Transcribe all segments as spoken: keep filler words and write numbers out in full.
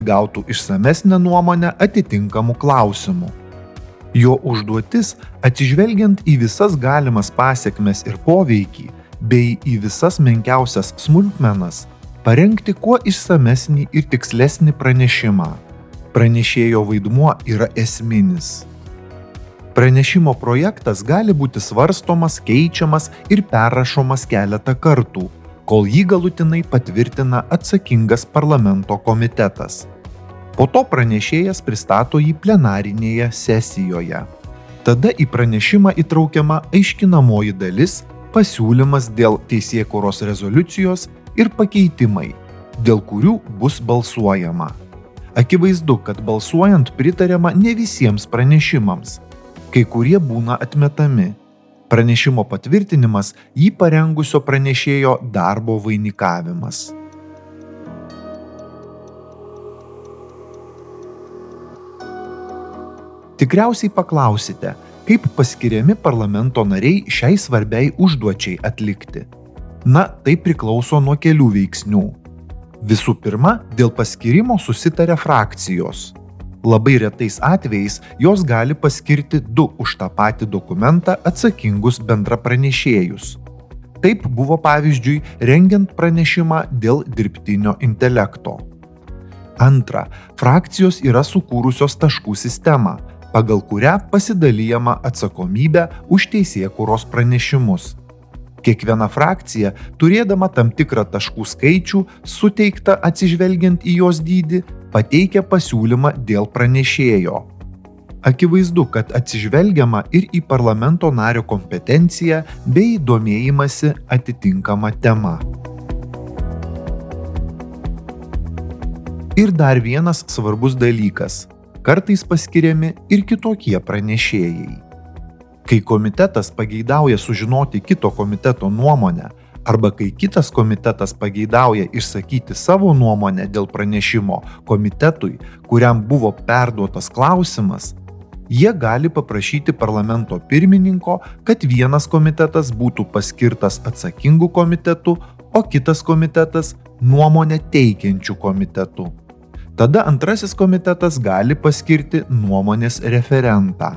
gautų išsamesnę nuomonę atitinkamų klausimų. Jo užduotis, atsižvelgiant į visas galimas pasekmes ir poveikį, bei į visas menkiausias smulkmenas, parengti kuo išsamesnį ir tikslesnį pranešimą. Pranešėjo vaidmuo yra esminis. Pranešimo projektas gali būti svarstomas, keičiamas ir perrašomas keletą kartų, kol jį galutinai patvirtina atsakingas parlamento komitetas. Po to pranešėjas pristato jį plenarinėje sesijoje. Tada į pranešimą įtraukiama aiškinamoji dalis, pasiūlymas dėl teisėkūros rezoliucijos ir pakeitimai, dėl kurių bus balsuojama. Akivaizdu, kad balsuojant pritariama ne visiems pranešimams. Kai kurie būna atmetami. Pranešimo patvirtinimas jį parengusio pranešėjo darbo vainikavimas. Tikriausiai paklausite, kaip paskiriami parlamento nariai šiai svarbiai užduočiai atlikti. Na, tai priklauso nuo kelių veiksnių. Visų pirma, dėl paskirimo susitaria frakcijos. Labai retais atvejais jos gali paskirti du už tą patį dokumentą atsakingus bendrapranešėjus. Taip buvo pavyzdžiui rengiant pranešimą dėl dirbtinio intelekto. Antra, frakcijos yra sukūrusios taškų sistemą, pagal kurią pasidalijama atsakomybė už teisėkūros pranešimus. Kiekviena frakcija, turėdama tam tikrą taškų skaičių, suteikta atsižvelgiant į jos dydį, pateikia pasiūlymą dėl pranešėjo. Akivaizdu, kad atsižvelgiama ir į parlamento nario kompetenciją bei domėjimąsi atitinkama tema. Ir dar vienas svarbus dalykas. Kartais paskiriami ir kitokie pranešėjai. Kai komitetas pageidauja sužinoti kito komiteto nuomonę, arba kai kitas komitetas pageidauja išsakyti savo nuomonę dėl pranešimo komitetui, kuriam buvo perduotas klausimas, jie gali paprašyti parlamento pirmininko, kad vienas komitetas būtų paskirtas atsakingų komitetų, o kitas komitetas nuomonę teikiančių komitetų. Tada antrasis komitetas gali paskirti nuomonės referentą.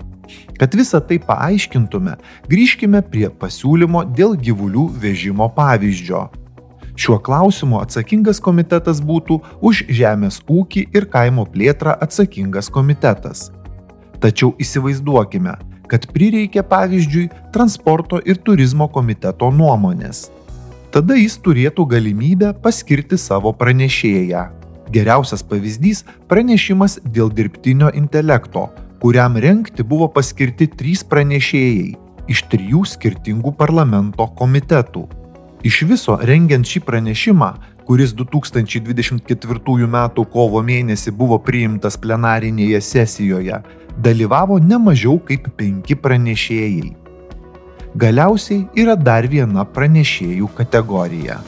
Kad visą tai paaiškintume, grįžkime prie pasiūlymo dėl gyvulių vežimo pavyzdžio. Šiuo klausimu atsakingas komitetas būtų už žemės ūkį ir kaimo plėtrą atsakingas komitetas. Tačiau įsivaizduokime, kad prireikia pavyzdžiui transporto ir turizmo komiteto nuomonės. Tada jis turėtų galimybę paskirti savo pranešėją. Geriausias pavyzdys – pranešimas dėl dirbtinio intelekto, kuriam rengti buvo paskirti trys pranešėjai iš trijų skirtingų parlamento komitetų. Iš viso rengiant šį pranešimą, kuris du tūkstančiai dvidešimt ketvirtųjų metų kovo mėnesį buvo priimtas plenarinėje sesijoje, dalyvavo ne mažiau kaip penki pranešėjai. Galiausiai yra dar viena pranešėjų kategorija.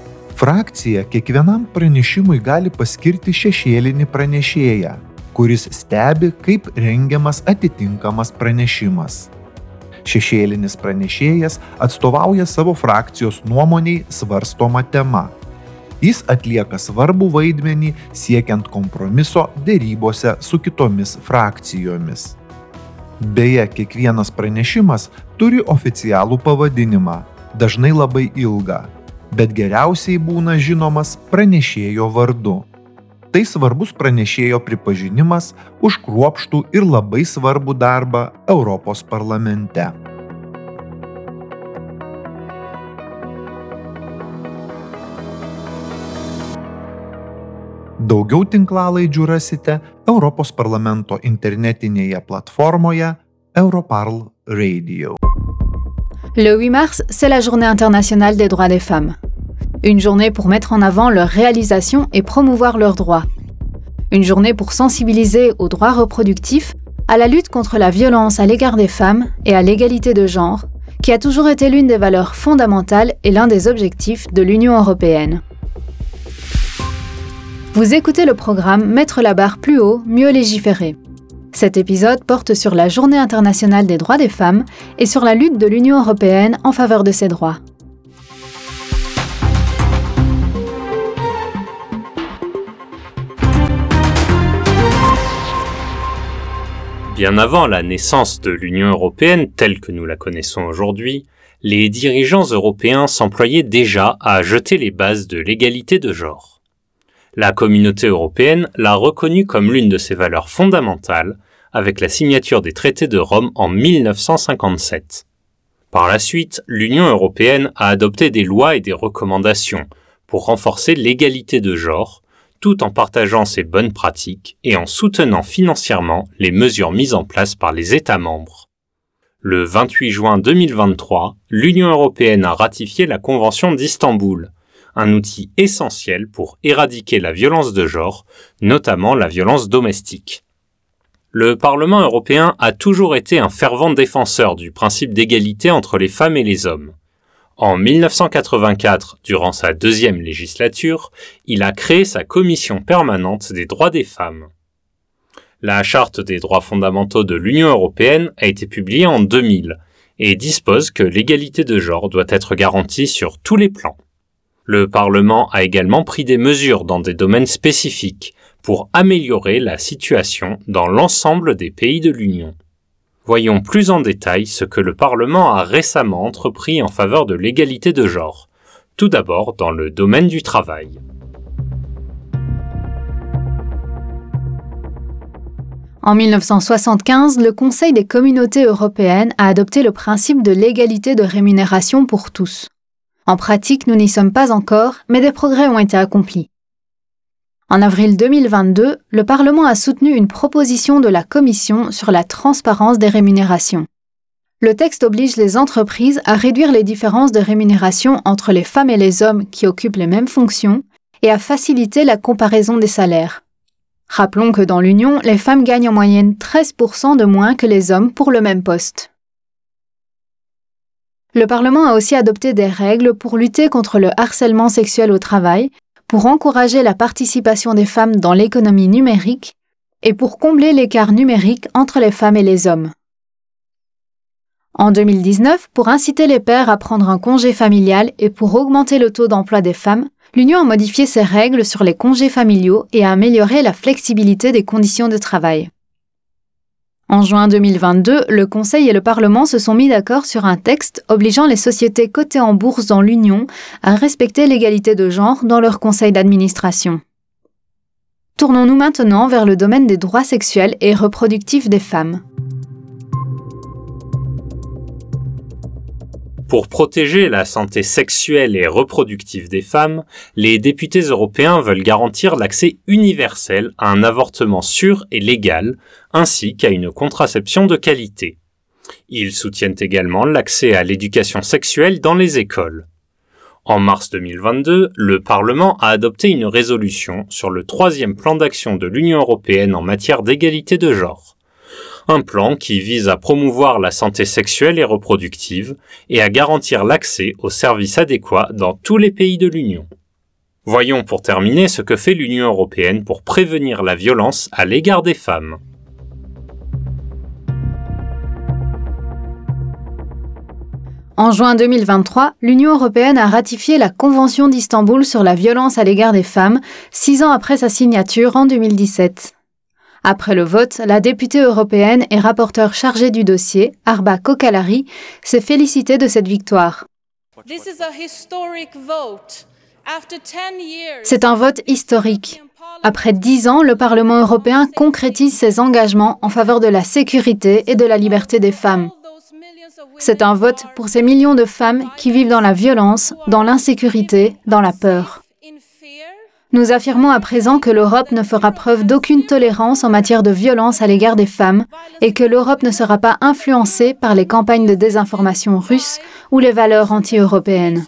Frakcija kiekvienam pranešimui gali paskirti šešėlinį pranešėją, kuris stebi, kaip rengiamas atitinkamas pranešimas. Šešėlinis pranešėjas atstovauja savo frakcijos nuomoniai svarstomą temą. Jis atlieka svarbų vaidmenį siekiant kompromiso derybose su kitomis frakcijomis. Beje, kiekvienas pranešimas turi oficialų pavadinimą, dažnai labai ilgą, bet geriausiai būna žinomas pranešėjo vardu. Tai svarbus pranešėjo pripažinimas už kruopštų ir labai svarbų darbą Europos parlamente. Daugiau tinklalaidžių rasite Europos parlamento internetinėje platformoje Europarl Radio. Le huit mars, c'est la Journée internationale des droits des femmes. Une journée pour mettre en avant leurs réalisations et promouvoir leurs droits. Une journée pour sensibiliser aux droits reproductifs, à la lutte contre la violence à l'égard des femmes et à l'égalité de genre, qui a toujours été l'une des valeurs fondamentales et l'un des objectifs de l'Union européenne. Vous écoutez le programme Mettre la barre plus haut, mieux légiférer. Cet épisode porte sur la Journée internationale des droits des femmes et sur la lutte de l'Union européenne en faveur de ces droits. Bien avant la naissance de l'Union européenne telle que nous la connaissons aujourd'hui, les dirigeants européens s'employaient déjà à jeter les bases de l'égalité de genre. La communauté européenne l'a reconnue comme l'une de ses valeurs fondamentales avec la signature des traités de Rome en mille neuf cent cinquante-sept. Par la suite, l'Union européenne a adopté des lois et des recommandations pour renforcer l'égalité de genre, tout en partageant ses bonnes pratiques et en soutenant financièrement les mesures mises en place par les États membres. Le vingt-huit juin deux mille vingt-trois, l'Union européenne a ratifié la Convention d'Istanbul, un outil essentiel pour éradiquer la violence de genre, notamment la violence domestique. Le Parlement européen a toujours été un fervent défenseur du principe d'égalité entre les femmes et les hommes. En mille neuf cent quatre-vingt-quatre, durant sa deuxième législature, il a créé sa commission permanente des droits des femmes. La Charte des droits fondamentaux de l'Union européenne a été publiée en deux mille et dispose que l'égalité de genre doit être garantie sur tous les plans. Le Parlement a également pris des mesures dans des domaines spécifiques pour améliorer la situation dans l'ensemble des pays de l'Union. Voyons plus en détail ce que le Parlement a récemment entrepris en faveur de l'égalité de genre, tout d'abord dans le domaine du travail. En mille neuf cent soixante-quinze, le Conseil des communautés européennes a adopté le principe de l'égalité de rémunération pour tous. En pratique, nous n'y sommes pas encore, mais des progrès ont été accomplis. En avril deux mille vingt-deux, le Parlement a soutenu une proposition de la Commission sur la transparence des rémunérations. Le texte oblige les entreprises à réduire les différences de rémunération entre les femmes et les hommes qui occupent les mêmes fonctions et à faciliter la comparaison des salaires. Rappelons que dans l'Union, les femmes gagnent en moyenne treize pour cent de moins que les hommes pour le même poste. Le Parlement a aussi adopté des règles pour lutter contre le harcèlement sexuel au travail, pour encourager la participation des femmes dans l'économie numérique et pour combler l'écart numérique entre les femmes et les hommes. En deux mille dix-neuf, pour inciter les pères à prendre un congé familial et pour augmenter le taux d'emploi des femmes, l'Union a modifié ses règles sur les congés familiaux et a amélioré la flexibilité des conditions de travail. En juin deux mille vingt-deux, le Conseil et le Parlement se sont mis d'accord sur un texte obligeant les sociétés cotées en bourse dans l'Union à respecter l'égalité de genre dans leur conseil d'administration. Tournons-nous maintenant vers le domaine des droits sexuels et reproductifs des femmes. Pour protéger la santé sexuelle et reproductive des femmes, les députés européens veulent garantir l'accès universel à un avortement sûr et légal, ainsi qu'à une contraception de qualité. Ils soutiennent également l'accès à l'éducation sexuelle dans les écoles. En mars deux mille vingt-deux, le Parlement a adopté une résolution sur le troisième plan d'action de l'Union européenne en matière d'égalité de genre. Un plan qui vise à promouvoir la santé sexuelle et reproductive et à garantir l'accès aux services adéquats dans tous les pays de l'Union. Voyons pour terminer ce que fait l'Union européenne pour prévenir la violence à l'égard des femmes. En juin deux mille vingt-trois, l'Union européenne a ratifié la Convention d'Istanbul sur la violence à l'égard des femmes, six ans après sa signature en deux mille dix-sept. Après le vote, la députée européenne et rapporteure chargée du dossier, Arba Kokalari, s'est félicitée de cette victoire. C'est un vote historique. Après dix ans, le Parlement européen concrétise ses engagements en faveur de la sécurité et de la liberté des femmes. C'est un vote pour ces millions de femmes qui vivent dans la violence, dans l'insécurité, dans la peur. Nous affirmons à présent que l'Europe ne fera preuve d'aucune tolérance en matière de violence à l'égard des femmes et que l'Europe ne sera pas influencée par les campagnes de désinformation russes ou les valeurs anti-européennes.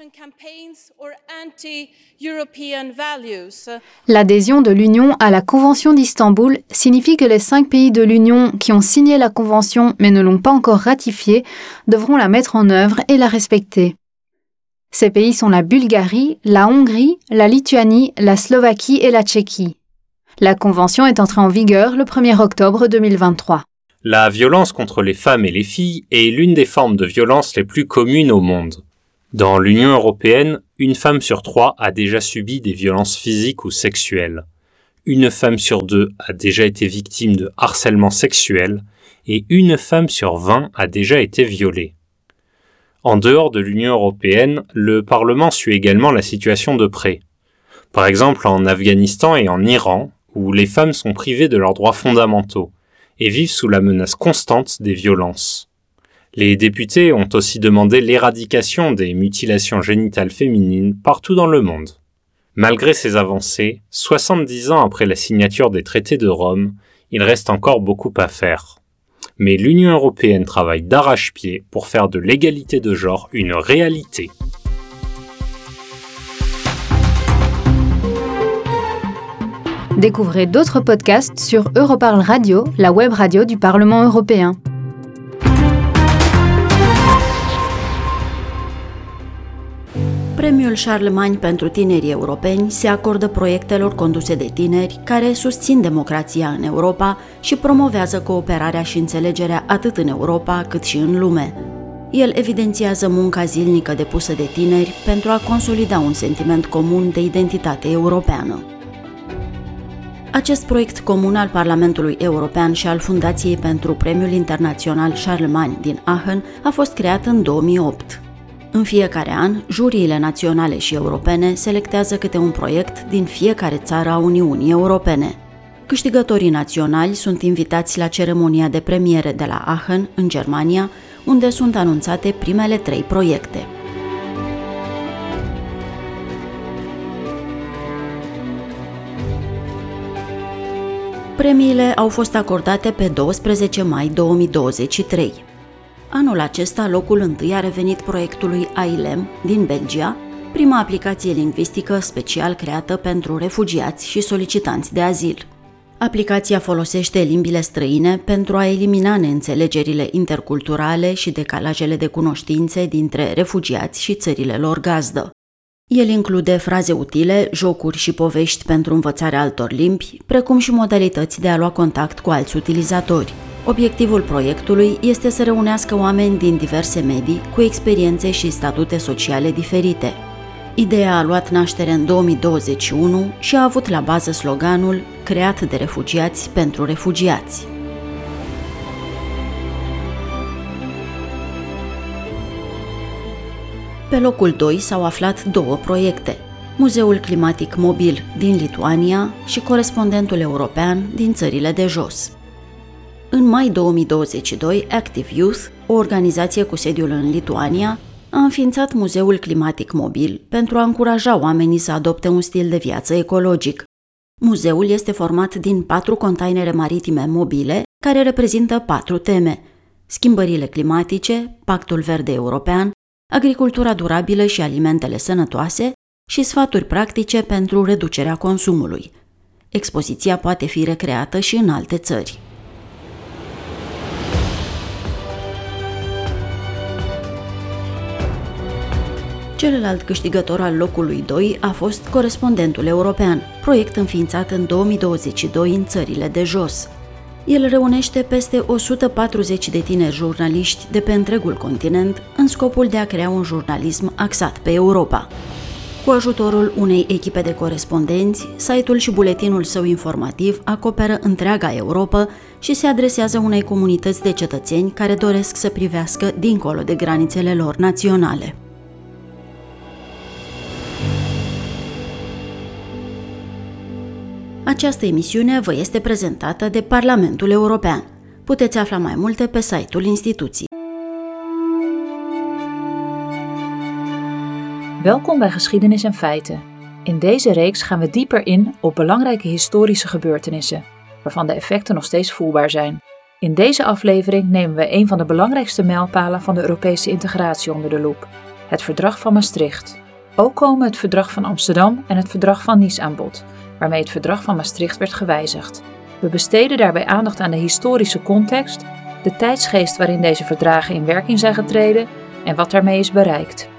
L'adhésion de l'Union à la Convention d'Istanbul signifie que les cinq pays de l'Union qui ont signé la Convention mais ne l'ont pas encore ratifiée devront la mettre en œuvre et la respecter. Ces pays sont la Bulgarie, la Hongrie, la Lituanie, la Slovaquie et la Tchéquie. La Convention est entrée en vigueur le premier octobre deux mille vingt-trois. La violence contre les femmes et les filles est l'une des formes de violence les plus communes au monde. Dans l'Union européenne, une femme sur trois a déjà subi des violences physiques ou sexuelles. une femme sur deux a déjà été victime de harcèlement sexuel et une femme sur vingt a déjà été violée. En dehors de l'Union européenne, le Parlement suit également la situation de près. Par exemple en Afghanistan et en Iran, où les femmes sont privées de leurs droits fondamentaux et vivent sous la menace constante des violences. Les députés ont aussi demandé l'éradication des mutilations génitales féminines partout dans le monde. Malgré ces avancées, soixante-dix ans après la signature des traités de Rome, il reste encore beaucoup à faire. Mais l'Union européenne travaille d'arrache-pied pour faire de l'égalité de genre une réalité. Découvrez d'autres podcasts sur Europarl Radio, la web radio du Parlement européen. Premiul Charlemagne pentru tinerii europeni se acordă proiectelor conduse de tineri care susțin democrația în Europa și promovează cooperarea și înțelegerea atât în Europa cât și în lume. El evidențiază munca zilnică depusă de tineri pentru a consolida un sentiment comun de identitate europeană. Acest proiect comun al Parlamentului European și al Fundației pentru Premiul Internațional Charlemagne din Aachen a fost creat în două mii opt. În fiecare an, juriile naționale și europene selectează câte un proiect din fiecare țară a Uniunii Europene. Câștigătorii naționali sunt invitați la ceremonia de premiere de la Aachen, în Germania, unde sunt anunțate primele trei proiecte. Premiile au fost acordate pe doisprezece mai două mii douăzeci și trei. Anul acesta, locul întâi a revenit proiectului AILEM din Belgia, prima aplicație lingvistică special creată pentru refugiați și solicitanți de azil. Aplicația folosește limbile străine pentru a elimina neînțelegerile interculturale și decalajele de cunoștințe dintre refugiați și țările lor gazdă. El include fraze utile, jocuri și povești pentru învățarea altor limbi, precum și modalități de a lua contact cu alți utilizatori. Obiectivul proiectului este să reunească oameni din diverse medii cu experiențe și statute sociale diferite. Ideea a luat naștere în două mii douăzeci și unu și a avut la bază sloganul "Creat de refugiați pentru refugiați". Pe locul doi s-au aflat două proiecte: Muzeul Climatic Mobil din Lituania și Corespondentul European din țările de jos. În mai două mii douăzeci și doi, Active Youth, o organizație cu sediul în Lituania, a înființat Muzeul Climatic Mobil pentru a încuraja oamenii să adopte un stil de viață ecologic. Muzeul este format din patru containere maritime mobile care reprezintă patru teme: schimbările climatice, Pactul Verde European, agricultura durabilă și alimentele sănătoase și sfaturi practice pentru reducerea consumului. Expoziția poate fi recreată și în alte țări. Celălalt câștigător al locului doi a fost Corespondentul European, proiect înființat în două mii douăzeci și doi în țările de jos. El reunește peste o sută patruzeci de tineri jurnaliști de pe întregul continent în scopul de a crea un jurnalism axat pe Europa. Cu ajutorul unei echipe de corespondenți, site-ul și buletinul său informativ acoperă întreaga Europa și se adresează unei comunități de cetățeni care doresc să privească dincolo de granițele lor naționale. Această emisiune vă este prezentată de Parlamentul European. Puteți afla mai multe pe site-ul instituției. Welkom bij Geschiedenis en Feiten. In deze reeks gaan we dieper in op belangrijke historische gebeurtenissen, waarvan de effecten nog steeds voelbaar zijn. In deze aflevering nemen we een van de belangrijkste mijlpalen van de Europese integratie onder de loep: het Verdrag van Maastricht. Ook komen het Verdrag van Amsterdam en het Verdrag van Nice aan bod, waarmee het Verdrag van Maastricht werd gewijzigd. We besteden daarbij aandacht aan de historische context, de tijdsgeest waarin deze verdragen in werking zijn getreden en wat daarmee is bereikt.